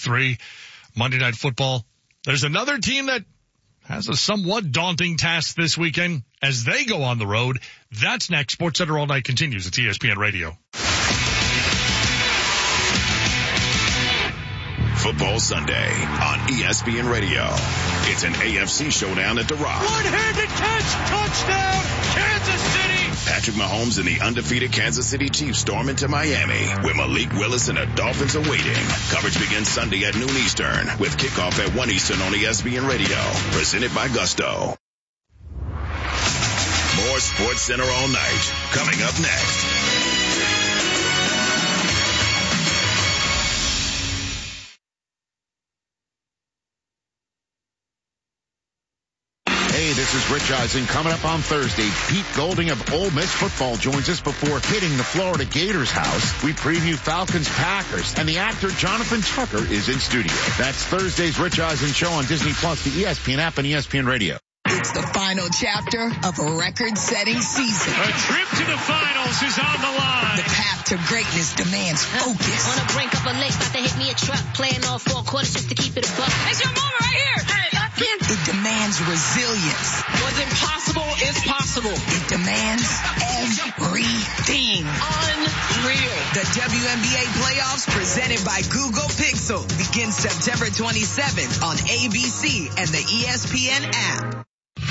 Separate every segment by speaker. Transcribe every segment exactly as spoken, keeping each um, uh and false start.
Speaker 1: three, Monday Night Football. There's another team that has a somewhat daunting task this weekend as they go on the road. That's next. SportsCenter All Night continues at E S P N Radio.
Speaker 2: Football Sunday on E S P N Radio. It's an A F C showdown at the Rock.
Speaker 3: One-handed catch, touchdown, Kansas City.
Speaker 2: Patrick Mahomes and the undefeated Kansas City Chiefs storm into Miami, where Malik Willis and the Dolphins are waiting. Coverage begins Sunday at noon Eastern, with kickoff at one Eastern on E S P N Radio. Presented by Gusto. More SportsCenter All Night coming up next.
Speaker 4: Hey, this is Rich Eisen. Coming up on Thursday, Pete Golding of Ole Miss football joins us before hitting the Florida Gators house. We preview Falcons Packers, and the actor Jonathan Tucker is in studio. That's Thursday's Rich Eisen show on Disney Plus, the E S P N app, and E S P N Radio.
Speaker 5: It's the final chapter of a record-setting season.
Speaker 3: A trip to the finals is on the line.
Speaker 5: The path to greatness demands focus.
Speaker 6: On the brink of a lake, about to hit me a truck, playing all four quarters just to keep it a buck.
Speaker 7: It's your moment right here. Hey, I can't.
Speaker 5: It demands resilience.
Speaker 7: What's impossible is possible.
Speaker 5: It demands everything.
Speaker 7: Unreal.
Speaker 5: The W N B A playoffs presented by Google Pixel begins September twenty-seventh on A B C and the E S P N app.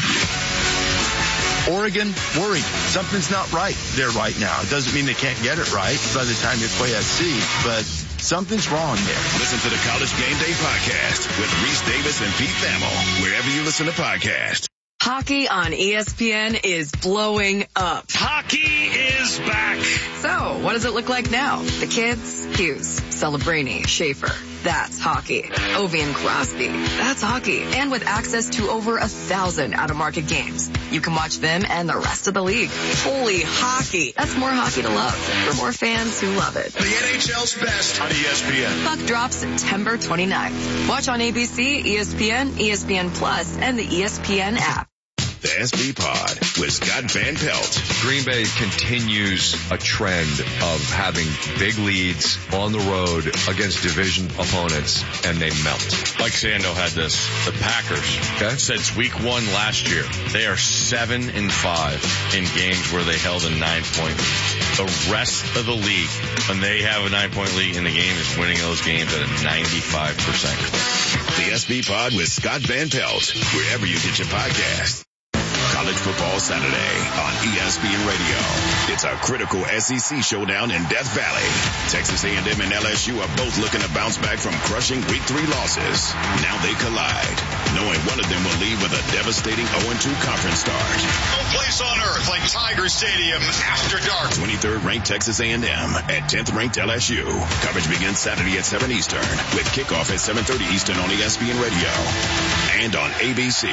Speaker 8: Oregon, worried. Something's not right there right now. It doesn't mean they can't get it right by the time you play at sea, but something's wrong there.
Speaker 2: Listen to the College Game Day podcast with Reese Davis and Pete Thamel, wherever you listen to podcasts.
Speaker 9: Hockey on E S P N is blowing up.
Speaker 3: Hockey is back.
Speaker 9: So, what does it look like now? The kids? Hughes, Celebrini, Schaefer. That's hockey. Ovi and Crosby. That's hockey. And with access to over a thousand out-of-market games, you can watch them and the rest of the league. Holy hockey. That's more hockey to love for more fans who love it.
Speaker 2: The N H L's best on E S P N.
Speaker 9: Puck drops September twenty-ninth. Watch on A B C, E S P N, E S P N Plus, and the E S P N app.
Speaker 2: The S B Pod with Scott Van Pelt.
Speaker 10: Green Bay continues a trend of having big leads on the road against division opponents, and they melt.
Speaker 11: Like Sando had this, the Packers,
Speaker 10: okay,
Speaker 11: since week one last year, they are seven and five in games where they held a nine-point lead. The rest of the league, when they have a nine-point lead in the game, is winning those games at a ninety-five percent clip.
Speaker 2: The S B Pod with Scott Van Pelt, wherever you get your podcast. College Football Saturday on E S P N Radio. It's a critical S E C showdown in Death Valley. Texas A and M and L S U are both looking to bounce back from crushing week three losses. Now they collide, knowing one of them will leave with a devastating oh and two conference start.
Speaker 12: No place on earth like Tiger Stadium after dark.
Speaker 2: twenty-third ranked Texas A and M at tenth ranked L S U. Coverage begins Saturday at seven Eastern with kickoff at seven thirty Eastern on E S P N Radio and on A B C.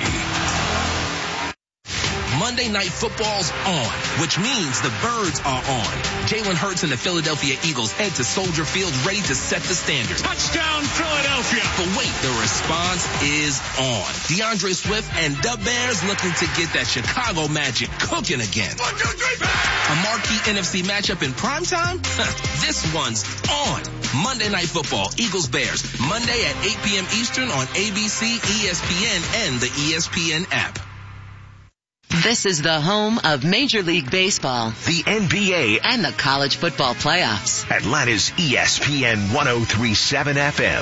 Speaker 13: Monday Night Football's on, which means the Birds are on. Jalen Hurts and the Philadelphia Eagles head to Soldier Field ready to set the standard.
Speaker 3: Touchdown, Philadelphia.
Speaker 13: But wait, the response is on. DeAndre Swift and the Bears looking to get that Chicago magic cooking again.
Speaker 12: One, two, three, bang!
Speaker 13: A marquee N F C matchup in primetime? This one's on. Monday Night Football, Eagles Bears, Monday at eight p.m. Eastern on A B C, E S P N, and the E S P N app.
Speaker 14: This is the home of Major League Baseball,
Speaker 15: the N B A,
Speaker 14: and the college football playoffs.
Speaker 15: Atlanta's E S P N one oh three point seven F M.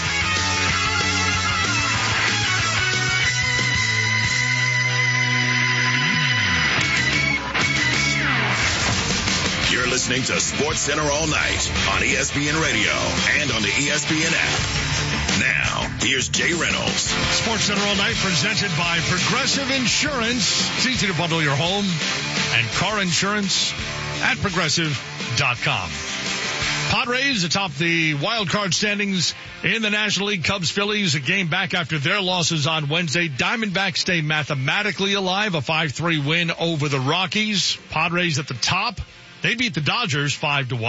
Speaker 2: You're listening to SportsCenter All Night on E S P N Radio and on the E S P N app. Now, here's Jay Reynolds.
Speaker 1: SportsCenter All Night presented by Progressive Insurance. It's easy to bundle your home and car insurance at progressive dot com. Padres atop the wild card standings in the National League. Cubs, Phillies, a game back after their losses on Wednesday. Diamondbacks stay mathematically alive, a five three win over the Rockies. Padres at the top. They beat the Dodgers five to one.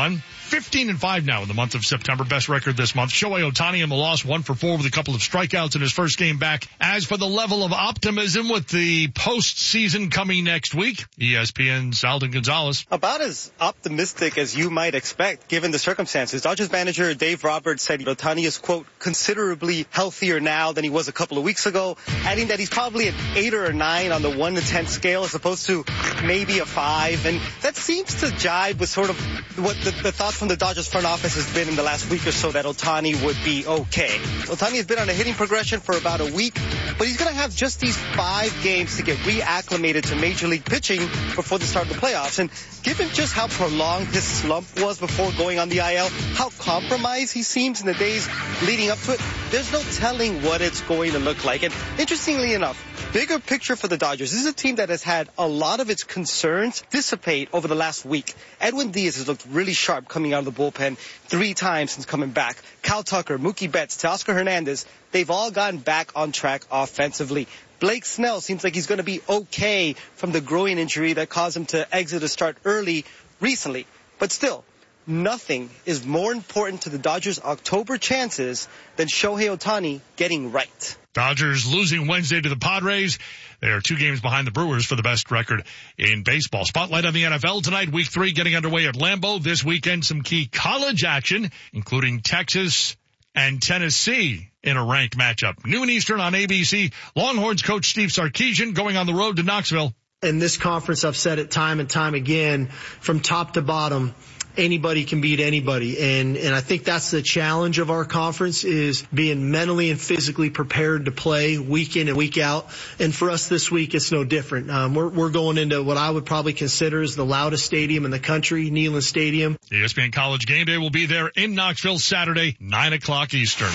Speaker 1: fifteen and five now in the month of September. Best record this month. Shohei Ohtani in the loss, one for four with a couple of strikeouts in his first game back. As for the level of optimism with the postseason coming next week, E S P N's Alden Gonzalez.
Speaker 16: About as optimistic as you might expect given the circumstances. Dodgers manager Dave Roberts said Ohtani is, quote, considerably healthier now than he was a couple of weeks ago, adding that he's probably an eight or a nine on the one to ten scale as opposed to maybe a five. And that seems to jibe with sort of what the, the thoughts from the Dodgers front office has been in the last week or so, that Ohtani would be okay. Ohtani has been on a hitting progression for about a week, but he's going to have just these five games to get reacclimated to Major League pitching before the start of the playoffs. And given just how prolonged his slump was before going on the I L, how compromised he seems in the days leading up to it, there's no telling what it's going to look like. And interestingly enough, bigger picture for the Dodgers, this is a team that has had a lot of its concerns dissipate over the last week. Edwin Diaz has looked really sharp coming out of the bullpen three times since coming back. Kyle Tucker, Mookie Betts, Teoscar Hernandez, they've all gotten back on track offensively. Blake Snell seems like he's going to be okay from the groin injury that caused him to exit a start early recently. But still, nothing is more important to the Dodgers' October chances than Shohei Ohtani getting right.
Speaker 1: Dodgers losing Wednesday to the Padres. They are two games behind the Brewers for the best record in baseball. Spotlight on the N F L tonight, week three getting underway at Lambeau. This weekend, some key college action, including Texas and Tennessee in a ranked matchup. Noon Eastern on A B C. Longhorns coach Steve Sarkisian going on the road to Knoxville.
Speaker 17: In this conference, I've said it time and time again, from top to bottom, anybody can beat anybody. And, and I think that's the challenge of our conference, is being mentally and physically prepared to play week in and week out. And for us this week, it's no different. Um, we're, we're going into what I would probably consider is the loudest stadium in the country, Neyland Stadium.
Speaker 1: E S P N College Game Day will be there in Knoxville Saturday, nine o'clock Eastern.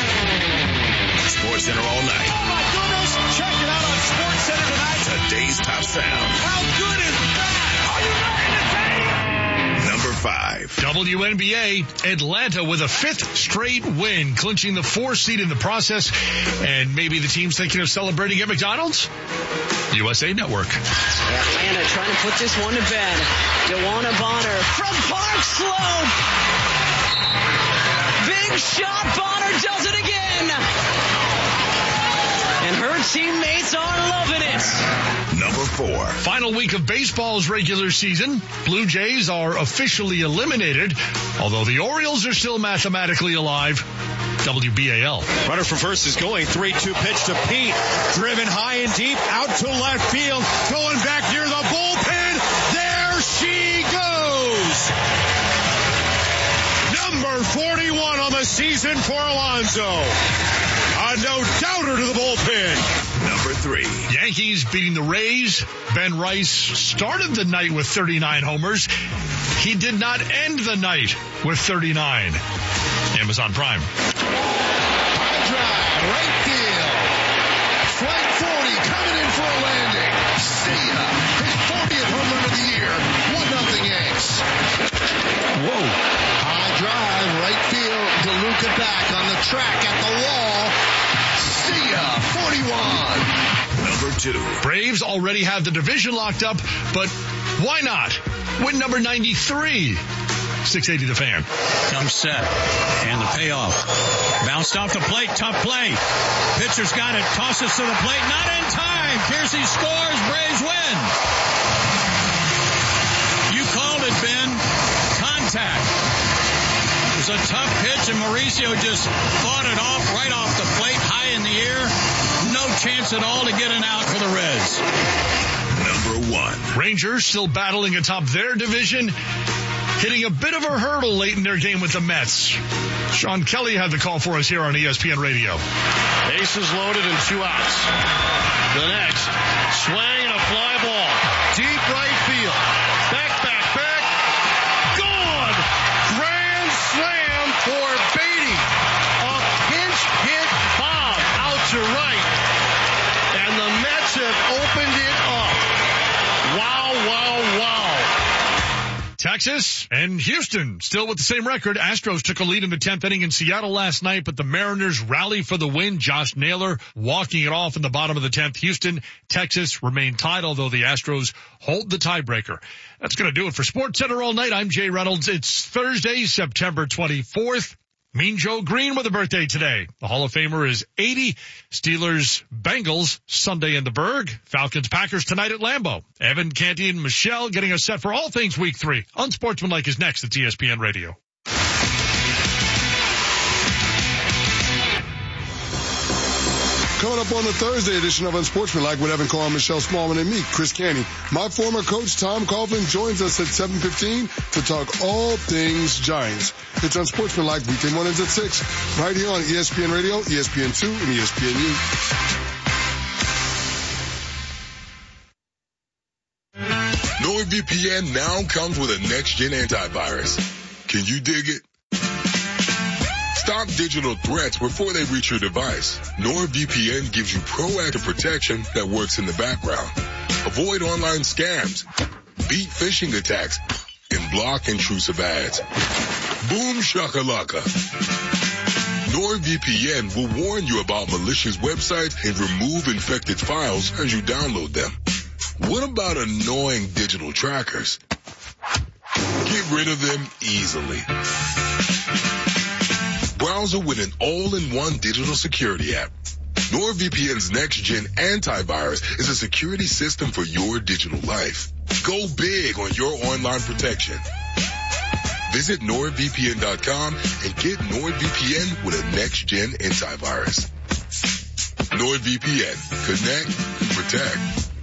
Speaker 2: Sports Center all night.
Speaker 3: Oh my goodness! Check it out on Sports Center tonight.
Speaker 2: Today's top sound.
Speaker 3: How good is that? Are you ready to take?
Speaker 2: Number five.
Speaker 1: W N B A, Atlanta with a fifth straight win, clinching the four seed in the process. And maybe the team's thinking of celebrating at McDonald's? U S A Network.
Speaker 7: Atlanta trying to put this one to bed. Joanna Bonner from Park Slope. Big shot. Bonner does it again. And her teammates are loving it.
Speaker 2: Number four.
Speaker 1: Final week of baseball's regular season. Blue Jays are officially eliminated, although the Orioles are still mathematically alive. W B A L.
Speaker 3: Runner for first is going. three two pitch to Pete. Driven high and deep out to left field. Going back near the bullpen. There she goes. Number forty-one on the season for Alonso. A no-doubter to the bullpen.
Speaker 2: Number three.
Speaker 1: Yankees beating the Rays. Ben Rice started the night with thirty-nine homers. He did not end the night with thirty-nine. Amazon Prime.
Speaker 4: High drive, right field. Flight forty coming in for a landing. See ya. His fortieth home run of the year. One nothing Yanks. Whoa. High drive, right field. DeLuca back on the track at the wall. See ya. forty-one.
Speaker 2: Number two.
Speaker 1: Braves already have the division locked up, but why not? Win number ninety-three. six eighty The Fan.
Speaker 18: Come set. And the payoff. Bounced off the plate. Tough play. Pitcher's got it. Tosses to the plate. Not in time. Kersey scores. Braves win. You called it, Ben. Contact. It was a tough pitch, and Mauricio just fought it off right off the plate, high in the air. No chance at all to get an out for the Reds.
Speaker 2: Number one.
Speaker 1: Rangers still battling atop their division, hitting a bit of a hurdle late in their game with the Mets. Sean Kelly had the call for us here on E S P N Radio.
Speaker 3: Bases loaded and two outs. The next, swing and a fly ball. Deep right field. Back, back, back. Gone! Grand slam for Beatty. A pinch hit bomb out to right. And the Mets have opened it up. Wow, wow, wow.
Speaker 1: Texas Texas and Houston still with the same record. Astros took a lead in the tenth inning in Seattle last night, but the Mariners rally for the win. Josh Naylor walking it off in the bottom of the tenth. Houston, Texas remain tied, although the Astros hold the tiebreaker. That's going to do it for Sports Center all night. I'm Jay Reynolds. It's Thursday, September twenty-fourth. Mean Joe Green with a birthday today. The Hall of Famer is eighty. Steelers, Bengals, Sunday in the Berg. Falcons, Packers tonight at Lambeau. Evan, Canty, and Michelle getting us set for all things week three. Unsportsmanlike is next at E S P N Radio.
Speaker 19: Coming up on the Thursday edition of Unsportsmanlike with Evan Carr, Michelle Smallman, and me, Chris Canty. My former coach, Tom Coughlin, joins us at seven fifteen to talk all things Giants. It's Unsportsmanlike, weekday mornings at six, right here on E S P N Radio, E S P N two, and E S P N U.
Speaker 20: NordVPN now comes with a next-gen antivirus. Can you dig it? Stop digital threats before they reach your device. NordVPN gives you proactive protection that works in the background. Avoid online scams, beat phishing attacks, and block intrusive ads. Boom shakalaka. NordVPN will warn you about malicious websites and remove infected files as you download them. What about annoying digital trackers? Get rid of them easily. Browser with an all-in-one digital security app. NordVPN's next-gen antivirus is a security system for your digital life. Go big on your online protection. Visit nord V P N dot com and get NordVPN with a next-gen antivirus. NordVPN. Connect, protect.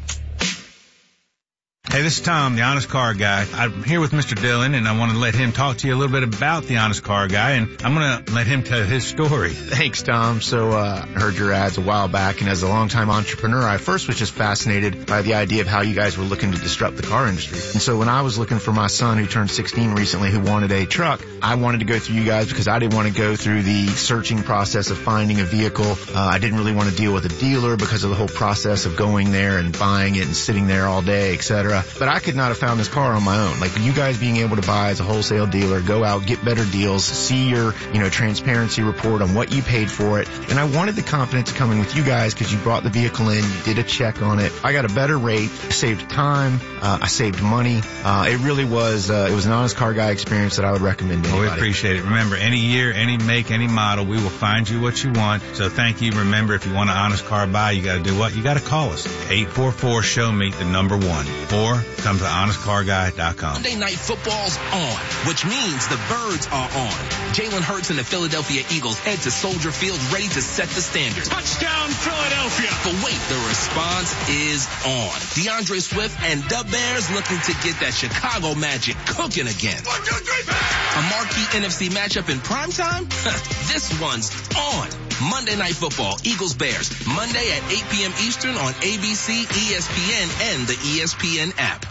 Speaker 21: Hey, this is Tom, the Honest Car Guy. I'm here with Mister Dillon, and I want to let him talk to you a little bit about the Honest Car Guy, and I'm going to let him tell his story.
Speaker 22: Thanks, Tom. So uh, I heard your ads a while back, and as a longtime entrepreneur, I first was just fascinated by the idea of how you guys were looking to disrupt the car industry. And so when I was looking for my son, who turned sixteen recently, who wanted a truck, I wanted to go through you guys because I didn't want to go through the searching process of finding a vehicle. Uh, I didn't really want to deal with a dealer because of the whole process of going there and buying it and sitting there all day, et cetera. But I could not have found this car on my own. Like, you guys being able to buy as a wholesale dealer, go out, get better deals, see your, you know, transparency report on what you paid for it. And I wanted the confidence coming with you guys because you brought the vehicle in, you did a check on it. I got a better rate, saved time, uh, I saved money. Uh, it really was, uh, it was an Honest Car Guy experience that I would recommend to anybody.
Speaker 21: Well, we appreciate it. Remember, any year, any make, any model, we will find you what you want. So thank you. Remember, if you want an Honest Car buy, you got to do what? You got to call us. eight four four, show me the number one. Or come to honest car guy dot com.
Speaker 13: Monday Night Football's on, which means the birds are on. Jalen Hurts and the Philadelphia Eagles head to Soldier Field ready to set the standard.
Speaker 18: Touchdown, Philadelphia!
Speaker 13: But wait, the response is on. DeAndre Swift and the Bears looking to get that Chicago magic cooking again. One, two, three, a marquee N F C matchup in primetime? This one's on. Monday Night Football, Eagles Bears, Monday at eight p.m. Eastern on A B C, E S P N, and the E S P N app.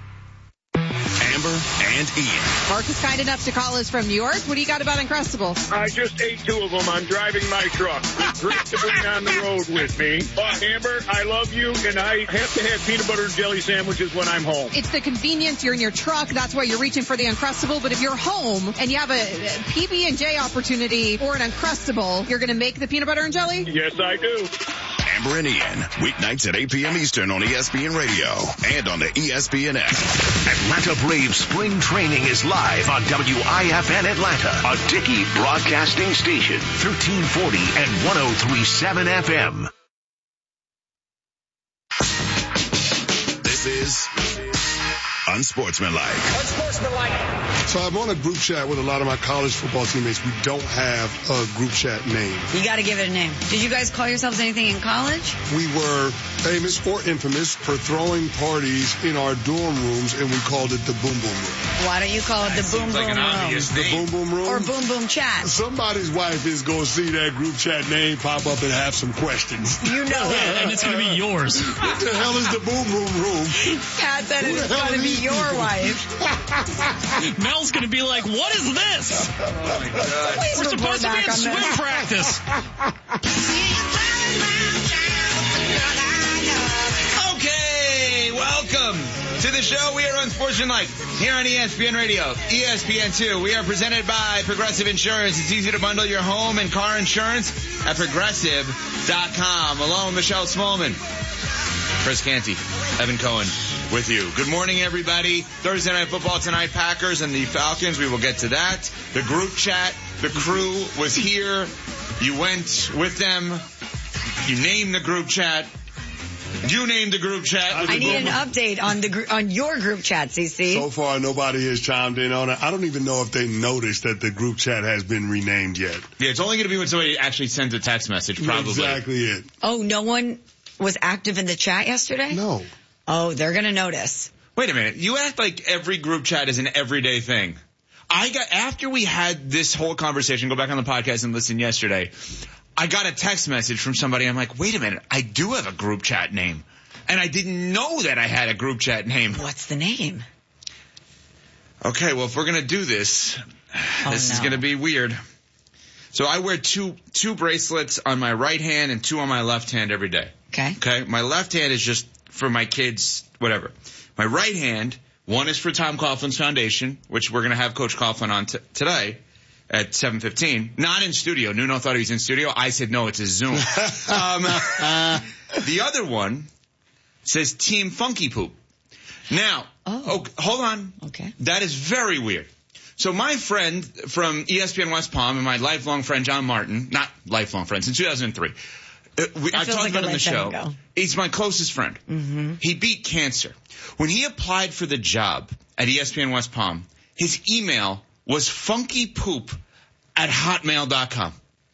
Speaker 2: Amber and Ian.
Speaker 23: Mark is kind enough to call us from New York. What do you got about Uncrustables?
Speaker 24: I just ate two of them. I'm driving my truck. It's great to bring on the road with me. Uh, Amber, I love you, and I have to have peanut butter and jelly sandwiches when I'm home.
Speaker 23: It's the convenience. You're in your truck. That's why you're reaching for the Uncrustable. But if you're home and you have a P B and J opportunity or an Uncrustable, you're going to make the peanut butter and jelly?
Speaker 24: Yes, I do.
Speaker 2: Amber and Ian, weeknights at eight p.m. Eastern on E S P N Radio and on the E S P N app.
Speaker 15: Atlanta Braves spring training is live on W I F N Atlanta, a Dickey broadcasting station, thirteen forty and one oh three point seven F M.
Speaker 2: This is Unsportsmanlike.
Speaker 19: Unsportsmanlike. So I'm on a group chat with a lot of my college football teammates. We don't have a group chat name.
Speaker 25: You got to give it a name. Did you guys call yourselves anything in college?
Speaker 19: We were famous or infamous for throwing parties in our dorm rooms, and we called it the Boom Boom Room.
Speaker 25: Why don't you call it the Boom Boom Room?
Speaker 19: The Boom Boom Room?
Speaker 25: Or Boom Boom Chat.
Speaker 19: Somebody's wife is going to see that group chat name pop up and have some questions.
Speaker 25: You know it.
Speaker 26: And it's going to be yours.
Speaker 19: What the hell is the Boom Boom Room?
Speaker 25: Pat said it's going to be your wife.
Speaker 26: Mel's going to be like, what is this?
Speaker 25: Oh, my God. Please
Speaker 26: We're supposed to be in swim
Speaker 25: this.
Speaker 26: practice.
Speaker 13: Okay, welcome to
Speaker 5: to the show. We are Unsportsmanlike here on E S P N Radio, E S P N two. We are presented by Progressive Insurance. It's easy to bundle your home and car insurance at progressive dot com. Along with Michelle Smallman, Chris Canty, Evan Cohen with you. Good morning, everybody. Thursday Night Football tonight, Packers and the Falcons. We will get to that. The group chat, the crew was here. You went with them. You named the group chat. You named the group chat.
Speaker 25: I need an update on the gr- on your group chat, C C.
Speaker 19: So far, nobody has chimed in on it. I don't even know if they noticed that the group chat has been renamed yet.
Speaker 5: Yeah, it's only going to be when somebody actually sends a text message, probably.
Speaker 19: Exactly it.
Speaker 25: Oh, no one was active in the chat yesterday?
Speaker 19: No.
Speaker 25: Oh, they're going to notice.
Speaker 5: Wait a minute. You act like every group chat is an everyday thing. I got, after we had this whole conversation, go back on the podcast and listen yesterday, I got a text message from somebody. I'm like, wait a minute. I do have a group chat name. And I didn't know that I had a group chat name.
Speaker 25: What's the name?
Speaker 5: Okay, well, if we're going to do this,
Speaker 25: oh,
Speaker 5: this
Speaker 25: no.
Speaker 5: is going to be weird. So I wear two two bracelets on my right hand and two on my left hand every day.
Speaker 25: Okay.
Speaker 5: Okay. My left hand is just for my kids, whatever. My right hand, one is for Tom Coughlin's Foundation, which we're going to have Coach Coughlin on t- today at seven fifteen. Not in studio. Nuno thought he was in studio. I said, no, it's a Zoom. um, the other one says Team Funky Poop. Now,
Speaker 25: oh.
Speaker 5: oh, hold on.
Speaker 25: Okay.
Speaker 5: That is very weird. So my friend from E S P N West Palm and my lifelong friend John Martin, not lifelong friend, since two thousand three, uh, we, I've talked
Speaker 25: like
Speaker 5: about him on the show.
Speaker 25: Ago.
Speaker 5: He's my closest friend.
Speaker 25: Mm-hmm.
Speaker 5: He beat cancer. When he applied for the job at E S P N West Palm, his email was funkypoop at hotmail dot com.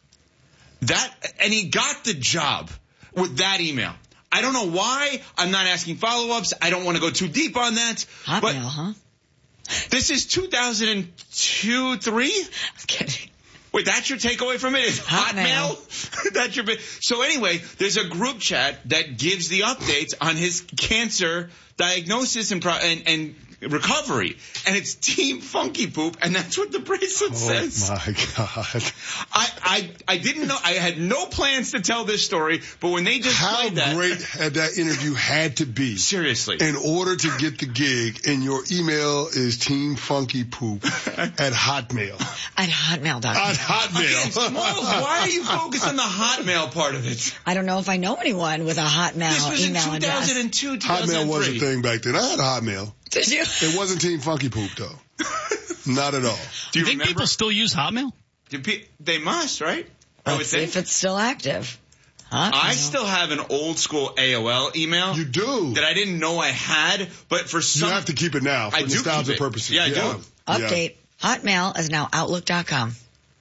Speaker 5: That, and he got the job with that email. I don't know why. I'm not asking follow-ups. I don't want to go too deep on that.
Speaker 25: Hotmail,
Speaker 5: but
Speaker 25: huh?
Speaker 5: This is two thousand two, three?
Speaker 25: I'm kidding.
Speaker 5: Wait, that's your takeaway from it? Is Hotmail? Hotmail? That's your. So anyway, there's a group chat that gives the updates on his cancer diagnosis and pro- and, and recovery, and it's Team Funky Poop, and that's what the bracelet
Speaker 19: oh
Speaker 5: says.
Speaker 19: Oh my God!
Speaker 5: I, I I didn't know. I had no plans to tell this story, but when they just
Speaker 19: how
Speaker 5: played that,
Speaker 19: great had that interview had to be?
Speaker 5: Seriously,
Speaker 19: in order to get the gig, and your email is Team Funky Poop at Hotmail.
Speaker 25: At hotmail dot com.
Speaker 19: At Hotmail.
Speaker 5: Okay, Smalls, why are you focused on the Hotmail part of it?
Speaker 25: I don't know if I know anyone with a Hotmail
Speaker 5: this was
Speaker 25: email
Speaker 5: in two thousand two,
Speaker 25: address.
Speaker 5: two thousand three.
Speaker 19: Hotmail was a thing back then. I had a Hotmail.
Speaker 25: Did you?
Speaker 19: It wasn't Team Funky Poop, though. Not at all.
Speaker 26: Do you think
Speaker 5: remember?
Speaker 26: people still use Hotmail?
Speaker 5: Do pe- they must, right? I would
Speaker 25: Let's see
Speaker 5: think.
Speaker 25: if it's still active. Hotmail.
Speaker 5: I still have an old school A O L email.
Speaker 19: You do?
Speaker 5: That I didn't know I had, but for some...
Speaker 19: You have to keep it now for
Speaker 5: I do
Speaker 19: nostalgia
Speaker 5: keep it.
Speaker 19: purposes.
Speaker 5: Yeah, I
Speaker 19: yeah.
Speaker 5: do.
Speaker 25: Update. Yeah. Hotmail is now outlook dot com.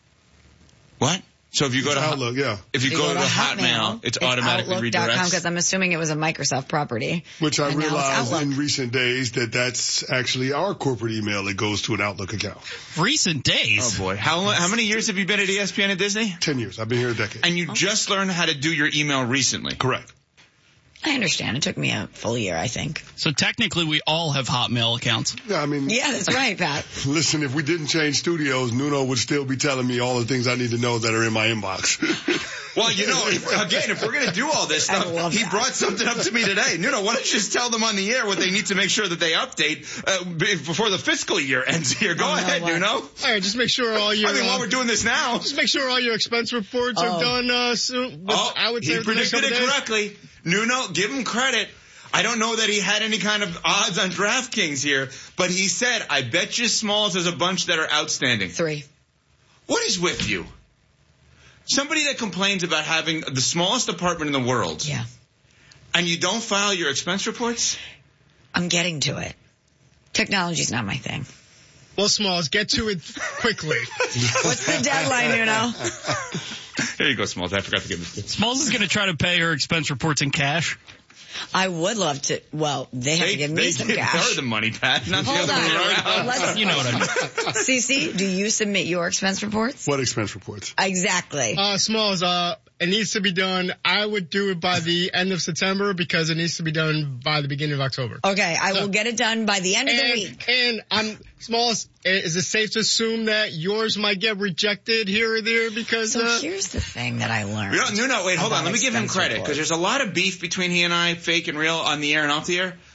Speaker 5: What? So if you go
Speaker 19: it's
Speaker 5: to
Speaker 19: Outlook, yeah.
Speaker 5: If you,
Speaker 25: you
Speaker 5: go,
Speaker 25: go
Speaker 5: to,
Speaker 25: to
Speaker 5: the
Speaker 25: Hotmail,
Speaker 5: Hotmail, it's,
Speaker 25: it's
Speaker 5: automatically
Speaker 25: outlook dot com
Speaker 5: redirects.
Speaker 25: because I'm assuming it was a Microsoft property.
Speaker 19: Which I
Speaker 25: and now it's
Speaker 19: realized
Speaker 25: Outlook.
Speaker 19: in recent days that that's actually our corporate email that goes to an Outlook account.
Speaker 26: Recent days?
Speaker 5: Oh boy. How how many years have you been at E S P N at Disney?
Speaker 19: Ten years. I've been here a decade.
Speaker 5: And you oh. just learned how to do your email recently.
Speaker 19: Correct.
Speaker 25: I understand. It took me a full year, I think.
Speaker 26: So technically we all have Hotmail accounts.
Speaker 19: Yeah, I mean.
Speaker 25: Yeah, that's right, Pat.
Speaker 19: Listen, if we didn't change studios, Nuno would still be telling me all the things I need to know that are in my inbox.
Speaker 5: Well, you know, if, again, if we're going to do all this stuff, he
Speaker 25: that.
Speaker 5: brought something up to me today. Nuno, why don't you just tell them on the air what they need to make sure that they update uh, before the fiscal year ends here? Go
Speaker 25: oh,
Speaker 5: ahead,
Speaker 25: no,
Speaker 5: Nuno.
Speaker 6: All right, just make sure all your...
Speaker 5: I mean,
Speaker 6: uh,
Speaker 5: while we're doing this now.
Speaker 6: Just make sure all your expense reports
Speaker 25: oh.
Speaker 6: are done uh, soon.
Speaker 5: Oh,
Speaker 6: I would say
Speaker 5: he predicted it
Speaker 6: days.
Speaker 5: correctly. Nuno, give him credit. I don't know that he had any kind of odds on DraftKings here, but he said, I bet you Smalls has a bunch that are outstanding.
Speaker 25: Three.
Speaker 5: What is with you? Somebody that complains about having the smallest apartment in the world.
Speaker 25: Yeah.
Speaker 5: And you don't file your expense reports?
Speaker 25: I'm getting to it. Technology's not my thing.
Speaker 6: Well, Smalls, get to it quickly.
Speaker 25: What's the deadline, Nuno?
Speaker 5: There you go, Smalls. I forgot to give this.
Speaker 26: Smalls is going to try to pay her expense reports in cash.
Speaker 25: I would love to. Well, they have
Speaker 5: they,
Speaker 25: to give me
Speaker 5: they
Speaker 25: some
Speaker 5: give
Speaker 25: cash.
Speaker 5: her the money, Pat. Not
Speaker 25: Hold
Speaker 5: the other way
Speaker 25: on.
Speaker 5: around.
Speaker 25: Let's,
Speaker 26: you know what I mean.
Speaker 25: Cece, do you submit your expense reports?
Speaker 19: What expense reports?
Speaker 25: Exactly.
Speaker 6: Uh, Smalls, uh, it needs to be done. I would do it by the end of September because it needs to be done by the beginning of October.
Speaker 25: Okay, I
Speaker 6: So,
Speaker 25: will get it done by the end of
Speaker 6: and,
Speaker 25: the week.
Speaker 6: And I'm Smalls. Is it safe to assume that yours might get rejected here or there because?
Speaker 25: So
Speaker 6: uh,
Speaker 25: here's the thing that I learned.
Speaker 5: No, no, no wait, hold on. Let me give him credit because
Speaker 25: reports.
Speaker 5: there's a lot of beef between he and I, fake and real, on the air and off the air.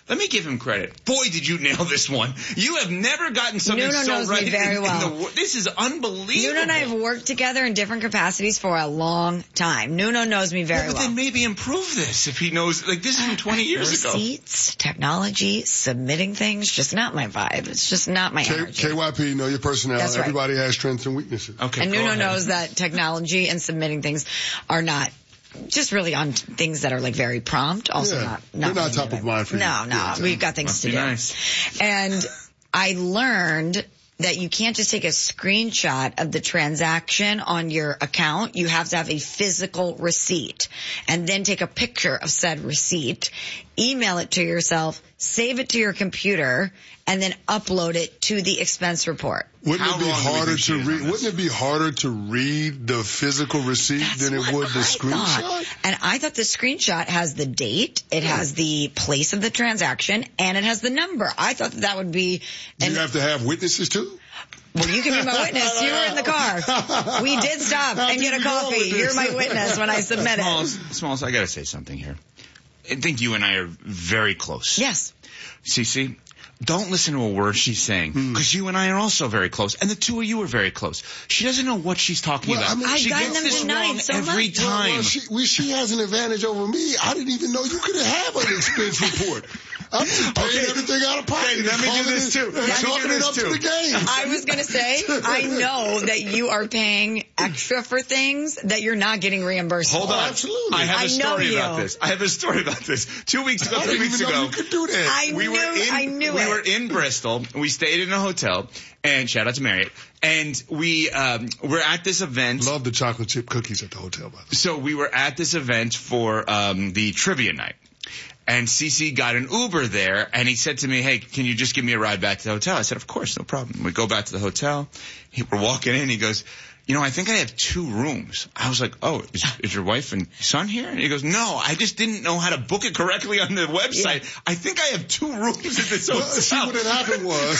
Speaker 5: Let me give him credit. Boy, did you nail this one. You have never gotten something
Speaker 25: Nuno
Speaker 5: so
Speaker 25: knows
Speaker 5: right
Speaker 25: me very
Speaker 5: in,
Speaker 25: well.
Speaker 5: in the, this is unbelievable.
Speaker 25: Nuno and I have worked together in different capacities for a long time. Nuno knows me very
Speaker 5: yeah, but
Speaker 25: well.
Speaker 5: then maybe improve this if he knows. Like, this is from twenty years
Speaker 25: Receipts,
Speaker 5: ago.
Speaker 25: Receipts, technology, submitting things, just not my vibe. It's just not my
Speaker 19: K-
Speaker 25: energy.
Speaker 19: K Y P, know your personality.
Speaker 25: That's right.
Speaker 19: Everybody has strengths and weaknesses.
Speaker 5: Okay,
Speaker 25: and Nuno
Speaker 5: ahead.
Speaker 25: knows that technology and submitting things are not just really on things that are like very prompt. Also
Speaker 19: Yeah,
Speaker 25: not,
Speaker 19: they're
Speaker 25: not,
Speaker 19: not top of mind for you.
Speaker 25: No, no,
Speaker 19: Yeah,
Speaker 25: we've got things
Speaker 5: Must
Speaker 25: to
Speaker 5: be
Speaker 25: do.
Speaker 5: nice.
Speaker 25: And I learned that you can't just take a screenshot of the transaction on your account. You have to have a physical receipt and then take a picture of said receipt, email it to yourself, save it to your computer, and then upload it to the expense report.
Speaker 19: Wouldn't
Speaker 5: How
Speaker 19: it be
Speaker 5: long do we
Speaker 19: harder
Speaker 5: think she
Speaker 19: to
Speaker 5: is on
Speaker 19: read?
Speaker 5: this?
Speaker 19: Wouldn't it be harder to read the physical receipt
Speaker 25: That's
Speaker 19: than it
Speaker 25: what
Speaker 19: would the
Speaker 25: I
Speaker 19: screenshot?
Speaker 25: thought. And I thought the screenshot has the date, it has the place of the transaction, and it has the number. I thought that, that would be.
Speaker 19: Do
Speaker 25: And,
Speaker 19: you have to have witnesses too?
Speaker 25: well, you can be my witness. You were in the car. We did stop and get a coffee. You're my witness when I submit
Speaker 5: Smalls,
Speaker 25: it.
Speaker 5: Smalls, I gotta say something here. I think you and I are very close.
Speaker 25: Yes.
Speaker 5: Cece, don't listen to a word she's saying, because you and I are also very close, and the two of you are very close. She doesn't know what she's talking
Speaker 19: Well,
Speaker 5: about.
Speaker 19: I mean,
Speaker 25: I've
Speaker 5: she
Speaker 25: gotten
Speaker 5: gets
Speaker 25: them
Speaker 5: this
Speaker 25: denied
Speaker 5: wrong
Speaker 25: so
Speaker 5: every
Speaker 25: much.
Speaker 19: Well,
Speaker 5: time.
Speaker 19: well, she, well, she has an advantage over me. I didn't even know you could have an expense report. I'm just paying
Speaker 5: Okay.
Speaker 19: everything out of pocket.
Speaker 5: Okay, let me do
Speaker 19: calling
Speaker 5: this
Speaker 19: it-
Speaker 5: too.
Speaker 19: and
Speaker 5: Let me do
Speaker 19: Chalking it
Speaker 5: this
Speaker 19: up
Speaker 5: too.
Speaker 19: to the game.
Speaker 25: I was going to say, I know that you are paying extra for things that you're not getting reimbursed
Speaker 5: Hold
Speaker 25: for.
Speaker 5: on.
Speaker 19: absolutely.
Speaker 5: I have a
Speaker 25: I know
Speaker 5: story
Speaker 25: you.
Speaker 5: about this. I have a story about this. Two weeks ago,
Speaker 19: I
Speaker 5: three
Speaker 19: didn't
Speaker 5: weeks
Speaker 19: even know
Speaker 5: ago.
Speaker 19: you could do that.
Speaker 25: I
Speaker 5: we
Speaker 25: knew,
Speaker 5: were in,
Speaker 25: I knew
Speaker 5: we
Speaker 25: it.
Speaker 5: were in Bristol. We stayed in a hotel, and shout out to Marriott. And we um, were at this event.
Speaker 19: Love the chocolate chip cookies at the hotel, by the way.
Speaker 5: So we were at this event for um, the trivia night. And Cece got an Uber there, and he said to me, hey, can you just give me a ride back to the hotel? I said, of course, no problem. We go back to the hotel. He, we're walking in. He goes, you know, I think I have two rooms. I was like, oh, is, is your wife and son here? And he goes, no, I just didn't know how to book it correctly on the website. Yeah. I think I have two rooms at this hotel.
Speaker 19: Well, see, what had happened was...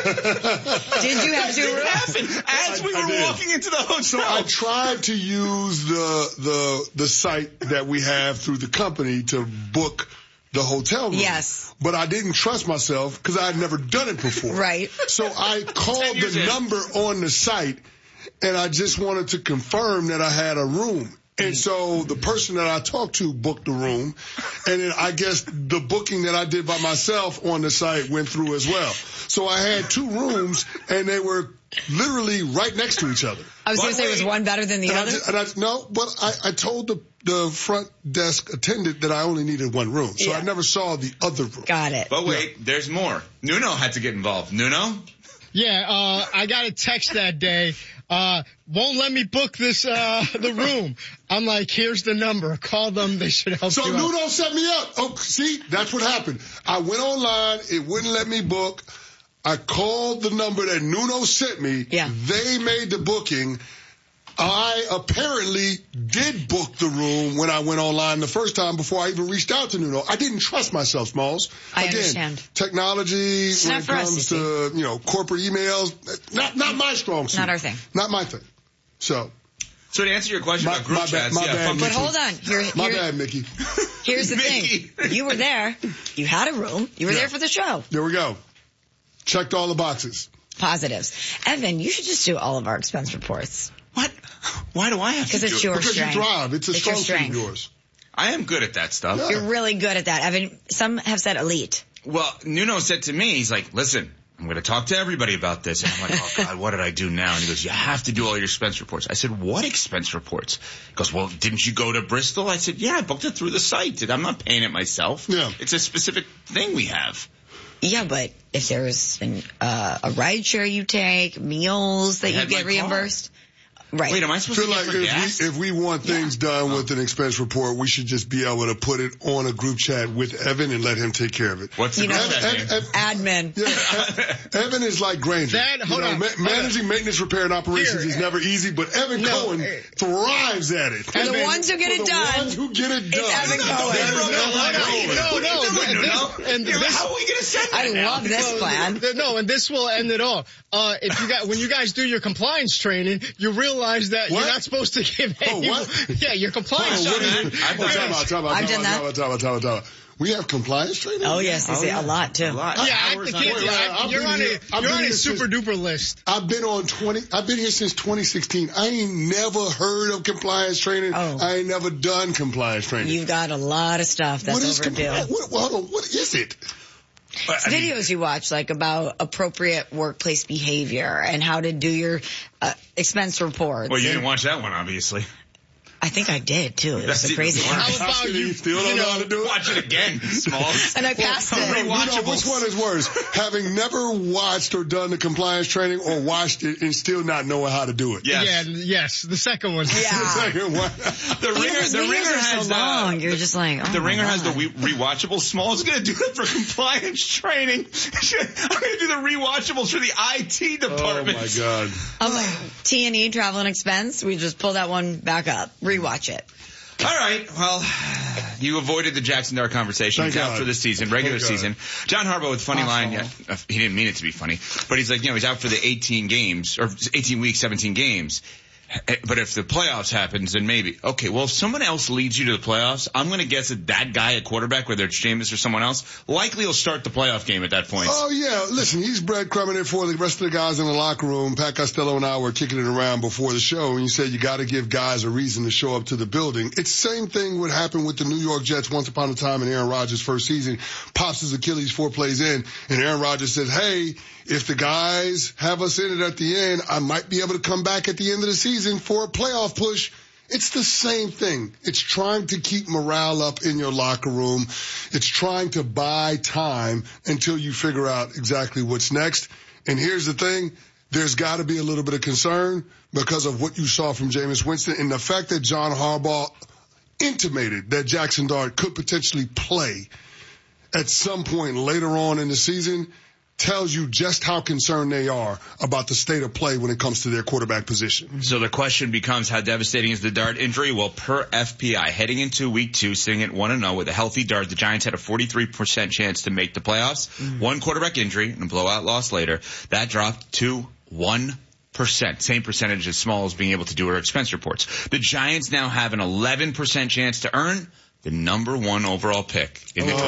Speaker 25: Did you have two rooms?
Speaker 5: Happen as
Speaker 19: I-
Speaker 5: we
Speaker 19: I
Speaker 5: were
Speaker 19: did.
Speaker 5: walking into the hotel.
Speaker 19: So I tried to use the the the site that we have through the company to book the hotel room.
Speaker 25: Yes.
Speaker 19: But I didn't trust myself because I had never done it before.
Speaker 25: Right.
Speaker 19: So I called
Speaker 5: years
Speaker 19: the
Speaker 5: in.
Speaker 19: number on the site, and I just wanted to confirm that I had a room. And so the person that I talked to booked the room, and then I guess the booking that I did by myself on the site went through as well. So I had two rooms, and they were literally right next to each other.
Speaker 25: I was going to say, was one better than the
Speaker 19: And I
Speaker 25: other?
Speaker 19: just- and I, no, but I, I told the, the front desk attendant that I only needed one room, so
Speaker 25: Yeah.
Speaker 19: I never saw the other room.
Speaker 25: Got it.
Speaker 5: But wait, there's more. Nuno had to get involved. Nuno?
Speaker 6: Yeah, uh, I got a text that day. Uh, won't let me book this, uh, the room. I'm like, here's the number. Call them. They should help
Speaker 19: So
Speaker 6: you out.
Speaker 19: Nuno set me up. Oh, see, that's what happened. I went online. It wouldn't let me book. I called the number that Nuno sent me.
Speaker 25: Yeah.
Speaker 19: They made the booking. I apparently did book the room when I went online the first time before I even reached out to Nuno. I didn't trust myself, Smalls.
Speaker 25: I
Speaker 19: Again,
Speaker 25: understand.
Speaker 19: technology,
Speaker 25: It's
Speaker 19: when
Speaker 25: not
Speaker 19: it
Speaker 25: for us,
Speaker 19: comes
Speaker 25: you
Speaker 19: to, you know, corporate emails, not, not my strong suit.
Speaker 25: Not our thing.
Speaker 19: Not my thing. So.
Speaker 5: So to answer your question
Speaker 19: My-
Speaker 5: about group
Speaker 19: my bad-
Speaker 5: chats,
Speaker 19: my
Speaker 5: yeah,
Speaker 19: bad,
Speaker 5: fuck
Speaker 25: But
Speaker 19: Mickey.
Speaker 25: hold on. Here,
Speaker 19: My
Speaker 25: here-
Speaker 19: bad, Mickey.
Speaker 25: here's the
Speaker 5: Mickey.
Speaker 25: thing. You were there. You had a room. You were
Speaker 19: Yeah.
Speaker 25: there for the show.
Speaker 19: There we go. Checked all the boxes.
Speaker 25: Positives. Evan, you should just do all of our expense reports.
Speaker 5: What? Why do I have to
Speaker 25: Because
Speaker 5: do
Speaker 25: it's
Speaker 5: it?
Speaker 25: your
Speaker 19: Because
Speaker 25: strength.
Speaker 19: you drive. It's a
Speaker 25: It's your
Speaker 19: strong suit of
Speaker 25: strength.
Speaker 19: yours.
Speaker 5: I am good at that stuff.
Speaker 19: Yeah.
Speaker 25: You're really good at that, Evan. Some have said elite.
Speaker 5: Well, Nuno said to me, he's like, listen, I'm going to talk to everybody about this. And I'm like, oh, God, what did I do now? And he goes, you have to do all your expense reports. I said, what expense reports? He goes, well, didn't you go to Bristol? I said, yeah, I booked it through the site. I'm not paying it myself.
Speaker 19: Yeah.
Speaker 5: It's a specific thing we have.
Speaker 25: Yeah, but if there's an, uh, a ride share you take, meals that
Speaker 5: I
Speaker 25: you
Speaker 5: had
Speaker 25: get
Speaker 5: my car.
Speaker 25: reimbursed. Right.
Speaker 5: Wait, am I
Speaker 19: I
Speaker 5: supposed
Speaker 19: feel
Speaker 5: to
Speaker 19: like
Speaker 5: get for gas?
Speaker 19: if we, if we want things done with an expense report, we should just be able to put it on a group chat with Evan and let him take care of it.
Speaker 5: What's the
Speaker 25: You
Speaker 5: group
Speaker 25: know,
Speaker 5: chat name?
Speaker 19: Ev- Ev-
Speaker 25: Admin.
Speaker 19: Yeah, Ev- Evan is like Granger.
Speaker 6: That-
Speaker 19: You
Speaker 6: hold
Speaker 19: know,
Speaker 6: on,
Speaker 19: ma-
Speaker 6: hold
Speaker 19: managing maintenance, repair, and operations
Speaker 6: Here,
Speaker 19: is never easy, but Evan
Speaker 6: no,
Speaker 19: Cohen
Speaker 6: eh,
Speaker 19: thrives at it.
Speaker 25: And the
Speaker 19: Evan-
Speaker 25: ones who get
Speaker 19: for
Speaker 25: it
Speaker 19: the
Speaker 25: done,
Speaker 19: ones who get it
Speaker 25: it's
Speaker 19: done.
Speaker 25: Evan Cohen.
Speaker 19: That is
Speaker 5: No,
Speaker 19: Evan
Speaker 5: no,
Speaker 19: Cohen.
Speaker 6: no, no,
Speaker 5: What are you
Speaker 6: no,
Speaker 5: doing,
Speaker 6: this-
Speaker 5: Nuno?
Speaker 6: and
Speaker 5: Yeah,
Speaker 6: this-
Speaker 5: how are we going to send
Speaker 25: I
Speaker 5: that now?
Speaker 25: love this plan.
Speaker 6: No, and this will end it all. Uh, if you got, when you guys do your compliance training, you realize realize that
Speaker 19: What?
Speaker 6: you're not supposed to give
Speaker 19: Oh,
Speaker 6: anyone.
Speaker 19: what?
Speaker 6: Yeah, your compliance.
Speaker 19: Oh, what is
Speaker 6: training.
Speaker 19: it? Oh, time out, time out,
Speaker 25: I've
Speaker 19: time
Speaker 25: done
Speaker 19: out, time out, time out, time out, time out. We have compliance training?
Speaker 25: Oh, yes, they
Speaker 19: Oh,
Speaker 25: say
Speaker 19: yeah.
Speaker 25: a lot, too.
Speaker 19: A lot.
Speaker 6: Yeah, I,
Speaker 19: Hours
Speaker 6: the
Speaker 19: on-
Speaker 6: kid,
Speaker 19: Wait,
Speaker 6: I,
Speaker 19: I've
Speaker 6: you're
Speaker 19: been
Speaker 6: on
Speaker 19: here-
Speaker 6: a
Speaker 19: I've
Speaker 6: you're
Speaker 19: been
Speaker 6: on a
Speaker 19: here
Speaker 6: super
Speaker 19: since-
Speaker 6: duper list.
Speaker 19: I've been on twenty, I've been here since twenty sixteen. I ain't never heard of compliance training.
Speaker 25: Oh.
Speaker 19: I ain't never done compliance training.
Speaker 25: You've got a lot of stuff that's
Speaker 19: What is
Speaker 25: overdue.
Speaker 19: compli- what, hold on, what is it?
Speaker 25: It's videos you watch, like about appropriate workplace behavior and how to do your uh, expense reports.
Speaker 5: Well, you
Speaker 25: And
Speaker 5: didn't watch that one, obviously.
Speaker 25: I think I did, too. It was
Speaker 5: That's
Speaker 25: a crazy
Speaker 5: even
Speaker 25: one.
Speaker 5: worse.
Speaker 6: How about you?
Speaker 19: Still don't
Speaker 6: you
Speaker 19: know how to do it?
Speaker 5: Watch it again, Smalls.
Speaker 25: And I passed
Speaker 19: Well,
Speaker 25: it.
Speaker 19: you know, which one is worse? Having never watched or done the compliance training or watched it and still not knowing how to do it?
Speaker 5: Yes.
Speaker 6: Yeah, yes, the second one.
Speaker 19: The
Speaker 25: Yeah.
Speaker 19: second one.
Speaker 5: The ringer,
Speaker 25: Those
Speaker 5: the
Speaker 25: videos
Speaker 5: ringer
Speaker 25: are
Speaker 5: has
Speaker 25: so long.
Speaker 5: uh,
Speaker 25: You're just like, oh
Speaker 5: the
Speaker 25: my
Speaker 5: ringer has the
Speaker 25: God.
Speaker 5: we- rewatchable. Smalls going to do it for compliance training. I'm going to do the rewatchables for the I T
Speaker 19: Oh
Speaker 5: department.
Speaker 19: my God.
Speaker 25: Um, T and E, travel and expense, we just pull that one back up. Rewatch it.
Speaker 5: All right. Well, you avoided the Jackson Dart conversation.
Speaker 19: Thank
Speaker 5: He's out
Speaker 19: God.
Speaker 5: for the season, regular
Speaker 19: Thank God.
Speaker 5: season. John Harbaugh with funny line. Yeah, uh, he didn't mean it to be funny, but he's like, you know, he's out for the eighteen games or eighteen weeks, seventeen games. But if the playoffs happens, then maybe. Okay, well, if someone else leads you to the playoffs, I'm going to guess that that guy at quarterback, whether it's Jameis or someone else, likely will start the playoff game at that point.
Speaker 19: Oh, yeah. Listen, he's breadcrumbing it for the rest of the guys in the locker room. Pat Costello and I were kicking it around before the show, and you said you got to give guys a reason to show up to the building. It's the same thing would happen with the New York Jets once upon a time in Aaron Rodgers' first season. Pops his Achilles four plays in, and Aaron Rodgers says, hey, if the guys have us in it at the end, I might be able to come back at the end of the season for a playoff push. It's the same thing. It's trying to keep morale up in your locker room. It's trying to buy time until you figure out exactly what's next. And here's the thing. There's got to be a little bit of concern because of what you saw from Jameis Winston and the fact that John Harbaugh intimated that Jackson Dart could potentially play at some point later on in the season tells you just how concerned they are about the state of play when it comes to their quarterback position.
Speaker 5: So the question becomes, how devastating is the Dart injury? Well, per F P I, heading into week two, sitting at one and oh with a healthy Dart, the Giants had a forty-three percent chance to make the playoffs. Mm-hmm. One quarterback injury and a blowout loss later, that dropped to one percent. Same percentage as Smalls being able to do her expense reports. The Giants now have an eleven percent chance to earn the number one overall pick in the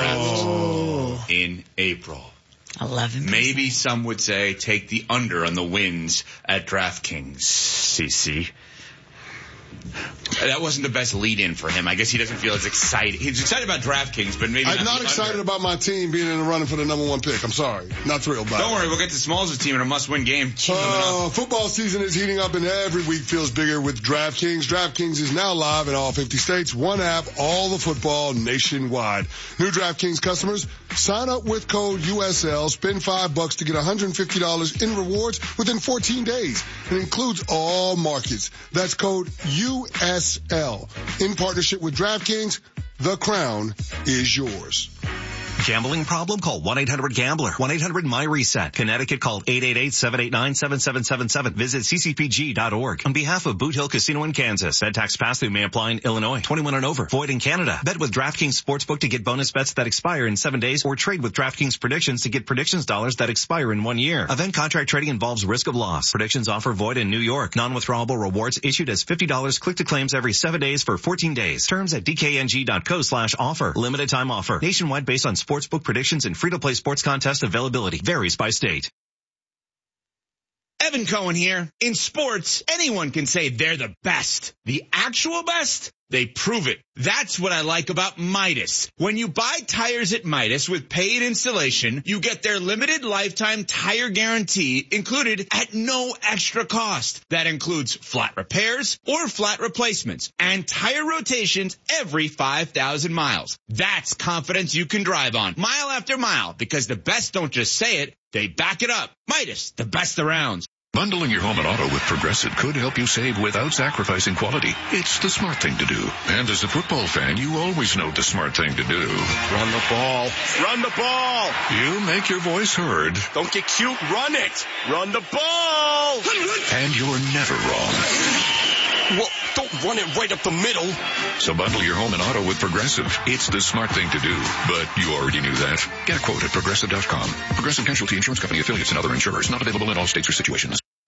Speaker 25: Oh.
Speaker 5: draft in April.
Speaker 25: eleven percent.
Speaker 5: Maybe some would say take the under on the wins at DraftKings. C C. That wasn't the best lead-in for him. I guess he doesn't feel as excited. He's excited about DraftKings, but maybe
Speaker 19: I'm
Speaker 5: not,
Speaker 19: not
Speaker 5: the
Speaker 19: excited
Speaker 5: under.
Speaker 19: about my team being in the running for the number one pick. I'm sorry. Not thrilled by it.
Speaker 5: Don't worry, we'll get to Smalls' team in a must-win game.
Speaker 19: Uh, football season is heating up and every week feels bigger with DraftKings. DraftKings is now live in all fifty states. One app, all the football nationwide. New DraftKings customers, sign up with code U S L, spend five bucks to get one hundred fifty dollars in rewards within fourteen days. It includes all markets. That's code U S L. In partnership with DraftKings, the crown is yours.
Speaker 8: Gambling problem? Call one eight hundred gambler. one eight hundred my reset. Connecticut, call eight eight eight, seven eight nine, seven seven seven seven. Visit c c p g dot org. On behalf of Boot Hill Casino in Kansas, Ed tax pass-through may apply in Illinois. twenty-one and over. Void in Canada. Bet with DraftKings Sportsbook to get bonus bets that expire in seven days or trade with DraftKings Predictions to get predictions dollars that expire in one year. Event contract trading involves risk of loss. Predictions offer void in New York. Non-withdrawable rewards issued as fifty dollars click to claims every seven days for fourteen days. Terms at d k n g dot co slash offer. Limited time offer. Nationwide based on sportsbook predictions and free-to-play sports contest availability. Varies by state.
Speaker 5: Evan Cohen here. In sports, anyone can say they're the best. The actual best? They prove it. That's what I like about Midas. When you buy tires at Midas with paid installation, you get their limited lifetime tire guarantee included at no extra cost. That includes flat repairs or flat replacements and tire rotations every five thousand miles. That's confidence you can drive on mile after mile because the best don't just say it, they back it up. Midas, the best around.
Speaker 15: Bundling your home and auto with Progressive could help you save without sacrificing quality. It's the smart thing to do. And as a football fan, you always know the smart thing to do.
Speaker 24: Run the ball. Run the ball.
Speaker 15: You make your voice heard.
Speaker 24: Don't get cute. Run it. Run the ball.
Speaker 15: And you're never wrong.
Speaker 24: Well, don't run it right up the middle.
Speaker 15: So bundle your home and auto with Progressive. It's the smart thing to do. But you already knew that. Get a quote at Progressive dot com. Progressive Casualty Insurance Company affiliates and other insurers. Not available in all states or situations.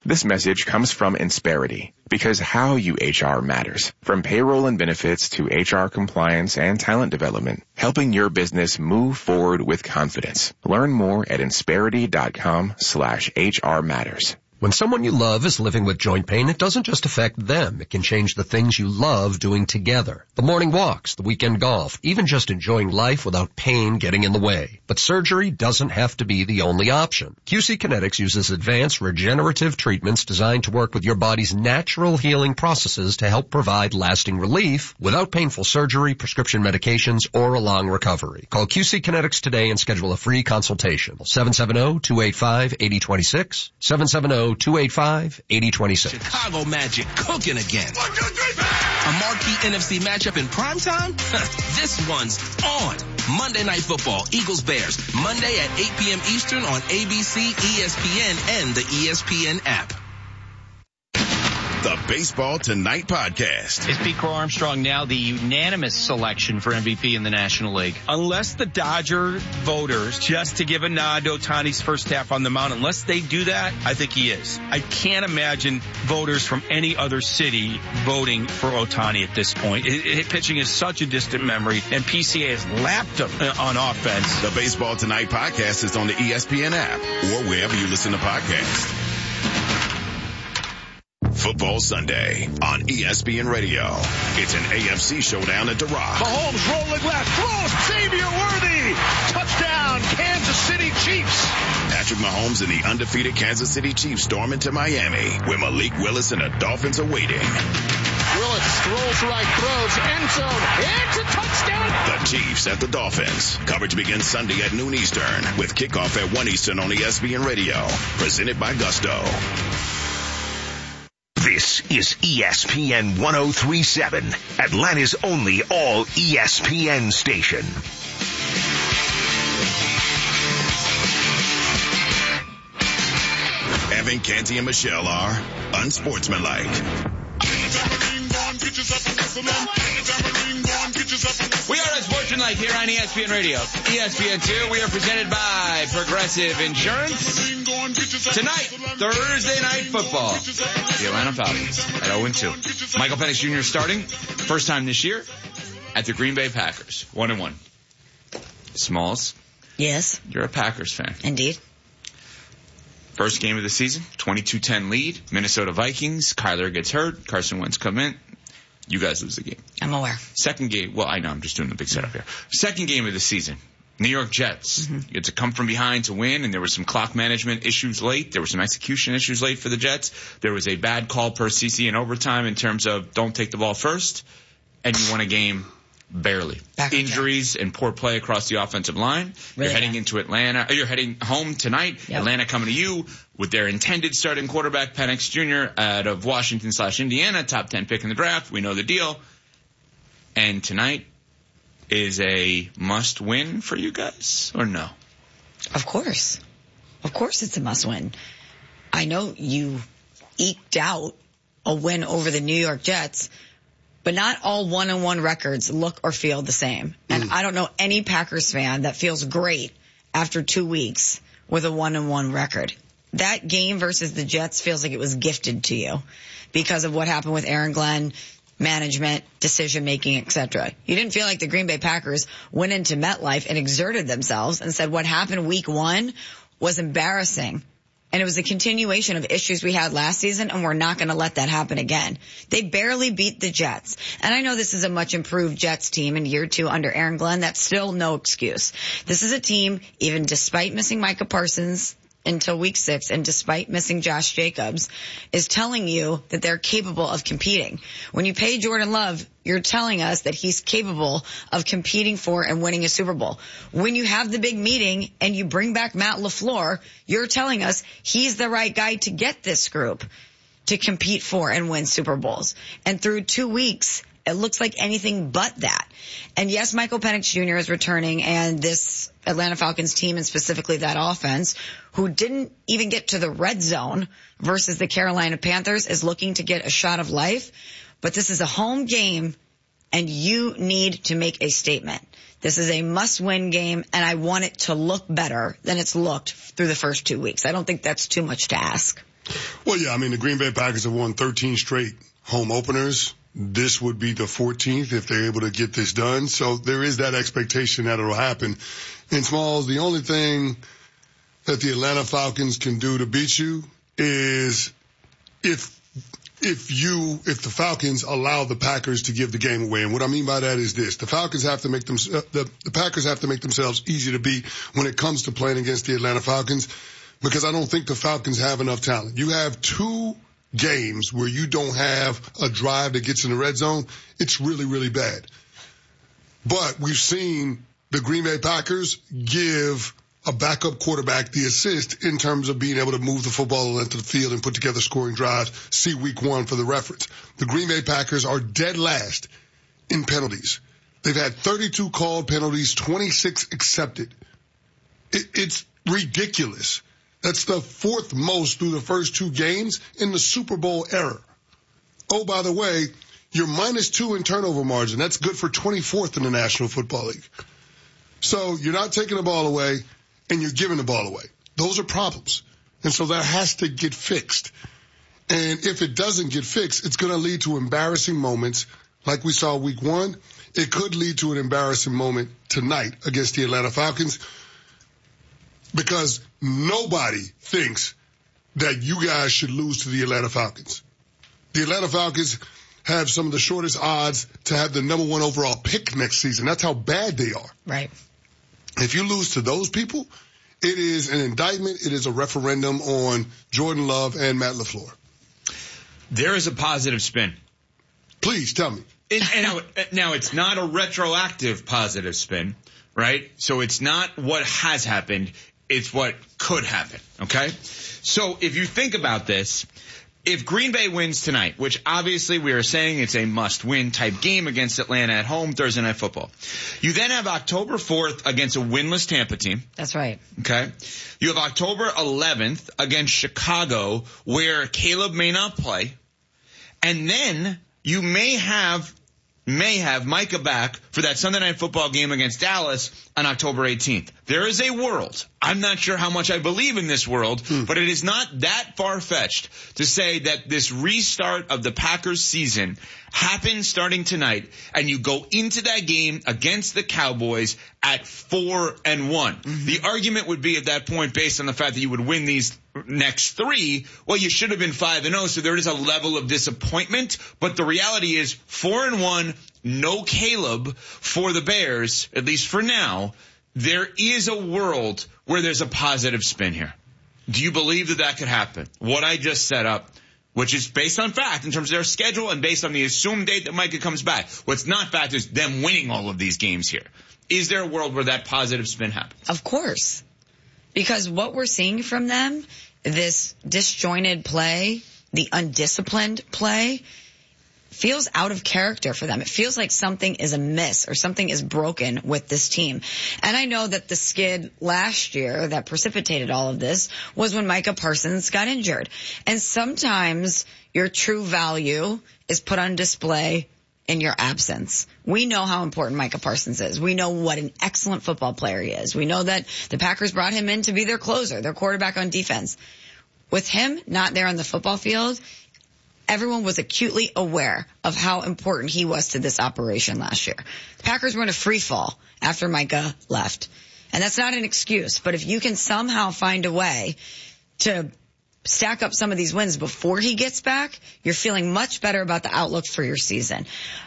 Speaker 9: This message comes from Insperity, because how you H R matters. From payroll and benefits to H R compliance and talent development, helping your business move forward with confidence. Learn more at Insperity.com slash HR matters.
Speaker 10: When someone you love is living with joint pain, it doesn't just affect them. It can change the things you love doing together. The morning walks, the weekend golf, even just enjoying life without pain getting in the way. But surgery doesn't have to be the only option. Q C Kinetics uses advanced regenerative treatments designed to work with your body's natural healing processes to help provide lasting relief without painful surgery, prescription medications, or a long recovery. Call Q C Kinetics today and schedule a free consultation. seven seven zero, two eight five, eight zero two six, seven seven zero, two eight five, eight zero two six.
Speaker 13: Chicago Magic cooking again. One, two, three, a marquee N F C matchup in primetime? This one's on. Monday Night Football, Eagles Bears, Monday at eight p.m. Eastern on A B C, E S P N, and the E S P N app.
Speaker 2: The Baseball Tonight podcast.
Speaker 11: Is Pete Crow Armstrong now the unanimous selection for M V P in the National League?
Speaker 12: Unless the Dodger voters, just to give a nod to Ohtani's first half on the mound, unless they do that, I think he is. I can't imagine voters from any other city voting for Ohtani at this point. It, it, pitching is such a distant memory, and P C A has lapped him on offense.
Speaker 2: The Baseball Tonight podcast is on the E S P N app or wherever you listen to podcasts. Football Sunday on E S P N Radio. It's an A F C showdown at the Rock.
Speaker 3: Mahomes rolling left, throws, Xavier Worthy, touchdown, Kansas City Chiefs.
Speaker 2: Patrick Mahomes and the undefeated Kansas City Chiefs storm into Miami, where Malik Willis and the Dolphins are waiting.
Speaker 3: Willis throws right, throws, end zone, it's a touchdown.
Speaker 2: The Chiefs at the Dolphins. Coverage begins Sunday at noon Eastern, with kickoff at one Eastern on E S P N Radio. Presented by Gusto.
Speaker 15: This is E S P N one oh three point seven, Atlanta's only all E S P N station.
Speaker 2: Evan, Canty, and Michelle are unsportsmanlike.
Speaker 5: We are unsportsmanlike here on E S P N Radio. E S P N two, we are presented by Progressive Insurance. Tonight, Thursday Night Football. The Atlanta Falcons at oh and two. Michael Penix Junior is starting, first time this year, at the Green Bay Packers. one and one. Smalls.
Speaker 25: Yes.
Speaker 5: You're a Packers fan.
Speaker 25: Indeed.
Speaker 5: First game of the season, twenty-two ten lead. Minnesota Vikings. Kyler gets hurt. Carson Wentz come in. You guys lose the game.
Speaker 25: I'm aware.
Speaker 5: Second game, well, I know, I'm just doing the big setup here. Second game of the season, New York Jets. Mm-hmm. You had to come from behind to win, and there were some clock management issues late. There were some execution issues late for the Jets. There was a bad call per C C in overtime in terms of don't take the ball first, and you won a game barely. Back Injuries and poor play across the offensive line. Really you're heading bad. into Atlanta. You're heading home tonight. Yep. Atlanta coming to you with their intended starting quarterback, Penix Junior out of Washington slash Indiana, top ten pick in the draft. We know the deal. And tonight is a must win for you guys, or no?
Speaker 25: Of course. Of course it's a must win. I know you eked out a win over the New York Jets, but not all one-on-one records look or feel the same. And mm. I don't know any Packers fan that feels great after two weeks with a one-on-one record. That game versus the Jets feels like it was gifted to you because of what happened with Aaron Glenn, management, decision-making, et cetera. You didn't feel like the Green Bay Packers went into MetLife and exerted themselves and said what happened week one was embarrassing. And it was a continuation of issues we had last season, and we're not going to let that happen again. They barely beat the Jets. And I know this is a much improved Jets team in year two under Aaron Glenn. That's still no excuse. This is a team, even despite missing Micah Parsons until week six, and despite missing Josh Jacobs, is telling you that they're capable of competing. When you pay Jordan Love, you're telling us that he's capable of competing for and winning a Super Bowl. When you have the big meeting and you bring back Matt LaFleur, you're telling us he's the right guy to get this group to compete for and win Super Bowls. And through two weeks, it looks like anything but that. And yes, Michael Penix Junior is returning, and this Atlanta Falcons team, and specifically that offense, who didn't even get to the red zone versus the Carolina Panthers, is looking to get a shot of life. But this is a home game, and you need to make a statement. This is a must-win game, and I want it to look better than it's looked through the first two weeks. I don't think that's too much to ask.
Speaker 19: Well, yeah, I mean, the Green Bay Packers have won thirteen straight home openers. This would be the fourteenth if they're able to get this done. So there is that expectation that it'll happen. And Smalls, the only thing that the Atlanta Falcons can do to beat you is if if you if the Falcons allow the Packers to give the game away. And what I mean by that is this: the Falcons have to make them uh, the, the Packers have to make themselves easy to beat when it comes to playing against the Atlanta Falcons, because I don't think the Falcons have enough talent. You have two games where you don't have a drive that gets in the red zone. It's really, really bad. But we've seen the Green Bay Packers give a backup quarterback the assist in terms of being able to move the football into the field and put together scoring drives. See week one for the reference. The Green Bay Packers are dead last in penalties. They've had thirty-two called penalties, twenty-six accepted. It, it's ridiculous. That's the fourth most through the first two games in the Super Bowl era. Oh, by the way, you're minus two in turnover margin. That's good for twenty-fourth in the National Football League. So you're not taking the ball away, and you're giving the ball away. Those are problems. And so that has to get fixed. And if it doesn't get fixed, it's going to lead to embarrassing moments like we saw week one. It could lead to an embarrassing moment tonight against the Atlanta Falcons, because nobody thinks that you guys should lose to the Atlanta Falcons. The Atlanta Falcons have some of the shortest odds to have the number one overall pick next season. That's how bad they are.
Speaker 25: Right.
Speaker 19: If you lose to those people, it is an indictment. It is a referendum on Jordan Love and Matt LaFleur.
Speaker 5: There is a positive spin.
Speaker 19: Please tell me.
Speaker 5: And, and now, now, it's not a retroactive positive spin, right? So it's not what has happened. It's what could happen, okay? So if you think about this, if Green Bay wins tonight, which obviously we are saying it's a must-win type game against Atlanta at home, Thursday Night Football, you then have October fourth against a winless Tampa team.
Speaker 25: That's right.
Speaker 5: Okay? You have October eleventh against Chicago, where Caleb may not play. And then you may have may have Micah back for that Sunday Night Football game against Dallas on October eighteenth. There is a world. I'm not sure how much I believe in this world, hmm. but it is not that far-fetched to say that this restart of the Packers season happens starting tonight, and you go into that game against the Cowboys at four and one. Mm-hmm. The argument would be at that point, based on the fact that you would win these next three, well, you should have been five and oh, so there is a level of disappointment. But the reality is four and one, no Caleb for the Bears, at least for now. There is a world where there's a positive spin here. Do you believe that that could happen? What I just set up, which is based on fact in terms of their schedule and based on the assumed date that Micah comes back. What's not fact is them winning all of these games here. Is there a world where that positive spin happens?
Speaker 25: Of course. Because what we're seeing from them, this disjointed play, the undisciplined play, feels out of character for them. It feels like something is amiss or something is broken with this team. And I know that the skid last year that precipitated all of this was when Micah Parsons got injured. And sometimes your true value is put on display in your absence. We know how important Micah Parsons is. We know what an excellent football player he is. We know that the Packers brought him in to be their closer, their quarterback on defense. With him not there on the football field, everyone was acutely aware of how important he was to this operation last year. The Packers were in a free fall after Micah left. And that's not an excuse, but if you can somehow find a way to stack up some of these wins before he gets back, you're feeling much better about the outlook for your season.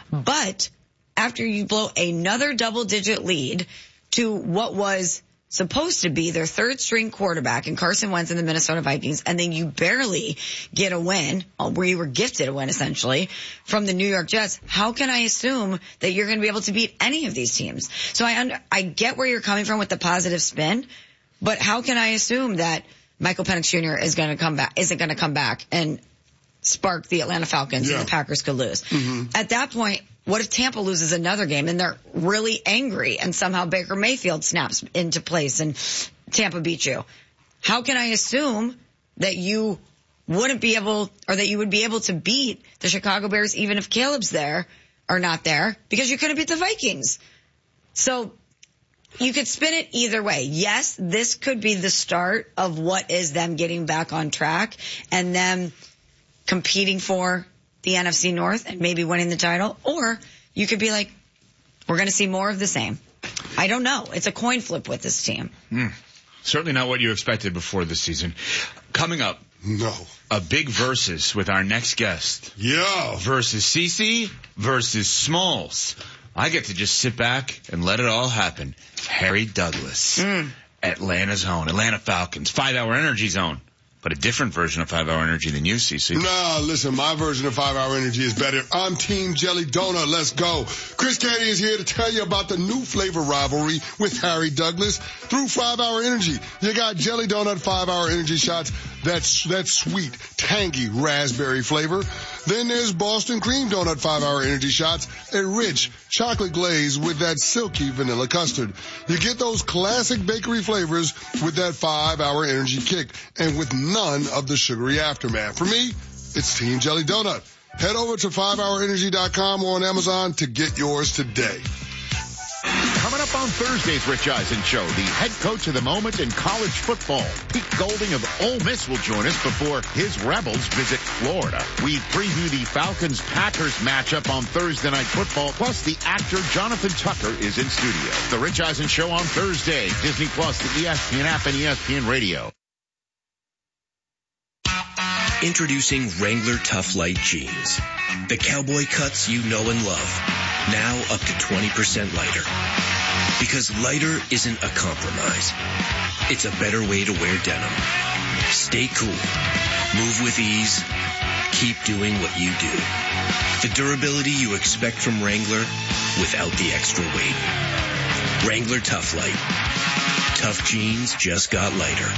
Speaker 25: But after you blow another double-digit lead to what was supposed to be their third string quarterback in Carson Wentz and the Minnesota Vikings, and then you barely get a win, where you were gifted a win essentially, from the New York Jets, how can I assume that you're going to be able to beat any of these teams? So I under, I get where you're coming from with the positive spin, but how can I assume that Michael Penix Junior is going to come back, isn't going to come back and spark the Atlanta Falcons yeah. and the Packers could lose? Mm-hmm. At that point, what if Tampa loses another game and they're really angry and somehow Baker Mayfield snaps into place and Tampa beats you? How can I assume that you wouldn't be able, or that you would be able to beat the Chicago Bears even if Caleb's there, are not there because you couldn't beat the Vikings. So you could spin it either way. Yes, this could be the start of what is them getting back on track and them competing for the N F C North and maybe winning the title. Or you could be like, we're going to see more of the same. I don't know. It's a coin flip with this team.
Speaker 5: Mm. Certainly not what you expected before this season. Coming up.
Speaker 19: No.
Speaker 5: A big versus with our next guest.
Speaker 19: Yeah.
Speaker 5: Versus Cece versus Smalls. I get to just sit back and let it all happen. Harry Douglas.
Speaker 25: Mm.
Speaker 5: Atlanta's own. Atlanta Falcons. Five-hour energy zone. But a different version of five-hour energy than you, Cece.
Speaker 19: Nah, listen, my version of five-hour energy is better. I'm Team Jelly Donut. Let's go. Chris Canty is here to tell you about the new flavor rivalry with Harry Douglas through five-hour energy. You got Jelly Donut five-hour energy shots. That's, that's sweet, tangy raspberry flavor. Then there's Boston Cream Donut five-hour energy shots, a rich chocolate glaze with that silky vanilla custard. You get those classic bakery flavors with that five-hour energy kick and with none of the sugary aftermath. For me, it's Team Jelly Donut. Head over to five hour energy dot com or on Amazon to get yours today.
Speaker 1: Coming up on Thursday's Rich Eisen Show, the head coach of the moment in college football, Pete Golding of Ole Miss, will join us before his Rebels visit Florida. We preview the Falcons-Packers matchup on Thursday Night Football, plus the actor Jonathan Tucker is in studio. The Rich Eisen Show on Thursday, Disney Plus, the E S P N app, and E S P N Radio.
Speaker 4: Introducing Wrangler Tough Light Jeans. The cowboy cuts you know and love. Now up to twenty percent lighter. Because lighter isn't a compromise. It's a better way to wear denim. Stay cool. Move with ease. Keep doing what you do. The durability you expect from Wrangler without the extra weight. Wrangler Tough Light. Tough jeans just got lighter.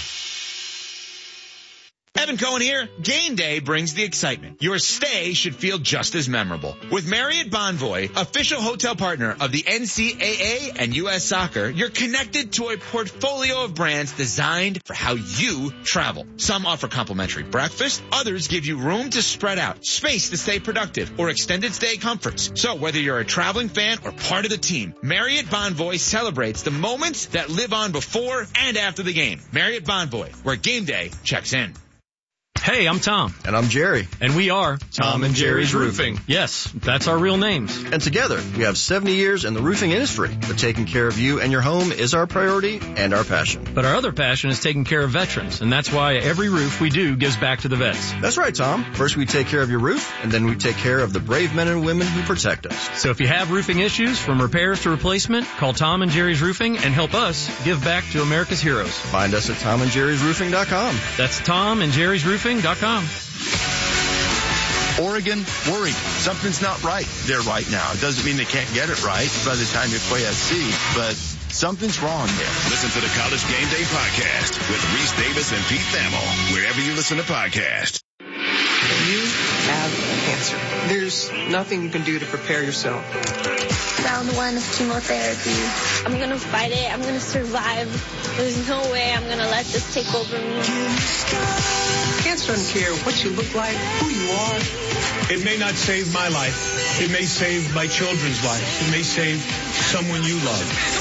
Speaker 5: Evan Cohen here. Game day brings the excitement. Your stay should feel just as memorable. With Marriott Bonvoy, official hotel partner of the N C double A and U S Soccer, you're connected to a portfolio of brands designed for how you travel. Some offer complimentary breakfast, others give you room to spread out, space to stay productive, or extended stay comforts. So whether you're a traveling fan or part of the team, Marriott Bonvoy celebrates the moments that live on before and after the game. Marriott Bonvoy, where game day checks in.
Speaker 26: Hey, I'm Tom.
Speaker 7: And I'm Jerry.
Speaker 26: And we are Tom and Jerry's Roofing. Yes, that's our real names.
Speaker 7: And together, we have seventy years in the roofing industry. But taking care of you and your home is our priority and our passion.
Speaker 26: But our other passion is taking care of veterans, and that's why every roof we do gives back to the vets.
Speaker 7: That's right, Tom. First we take care of your roof, and then we take care of the brave men and women who protect us.
Speaker 26: So if you have roofing issues, from repairs to replacement, call Tom and Jerry's Roofing and help us give back to America's heroes.
Speaker 7: Find us at tom and jerry's roofing dot com.
Speaker 26: That's tom and jerry's roofing dot com.
Speaker 14: Oregon, worried. Something's not right there right now. It doesn't mean they can't get it right by the time you play S C, but something's wrong there.
Speaker 2: Listen to the College Game Day podcast with Reese Davis and Pete Thamel, wherever you listen to podcasts.
Speaker 16: You have cancer. There's nothing you can do to prepare yourself.
Speaker 17: Round one of chemotherapy. I'm going to fight it. I'm going to survive. There's no way I'm going to let this take over me.
Speaker 16: Cancer doesn't care what you look like, who you are.
Speaker 27: It may not save my life. It may save my children's lives. It may save someone you love.